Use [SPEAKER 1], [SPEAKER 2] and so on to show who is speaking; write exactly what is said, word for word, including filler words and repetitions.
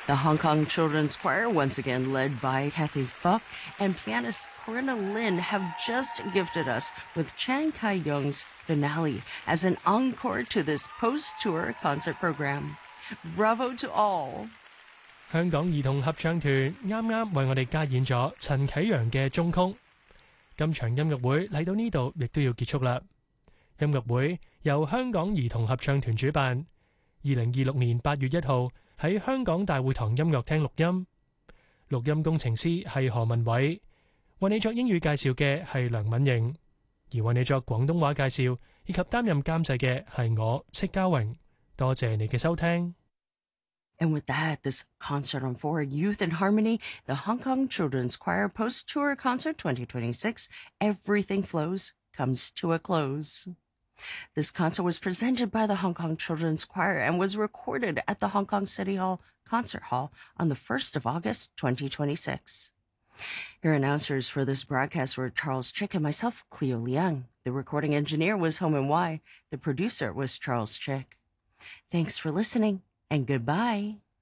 [SPEAKER 1] The Hong Kong Children's Choir, once again led by Kathy Fuk and pianist Corinna Lin, have just gifted us with Chan Kai-young's Finale as an encore to this post-tour concert program. Bravo to all!
[SPEAKER 2] 香港兒童合唱團啱啱為我哋加演咗陳啟陽嘅中曲。今場音樂會嚟到呢度亦都要結束啦。音樂會由香港兒童合唱團主辦，二零二六年八月一號喺香港大會堂音樂廳錄音。錄音工程師係何文偉，為你作英語介紹嘅係梁敏瑩，而為你作廣東話介紹以及擔任監製嘅係我戚家榮。多謝你嘅收聽。
[SPEAKER 1] And with that, this concert on four, Youth in Harmony, the Hong Kong Children's Choir Post-Tour Concert twenty twenty-six, Everything Flows, comes to a close. This concert was presented by the Hong Kong Children's Choir and was recorded at the Hong Kong City Hall Concert Hall on the first of August, twenty twenty-six. Your announcers for this broadcast were Charles Chick and myself, Cleo Liang. The recording engineer was Homan Wai. The producer was Charles Chick. Thanks for listening, and goodbye.